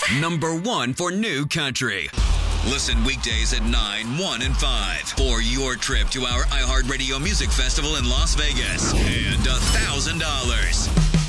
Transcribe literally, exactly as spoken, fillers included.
Number one for new country. Listen weekdays at nine, one, and five for your trip to our iHeartRadio Music Festival in Las Vegas and one thousand dollars.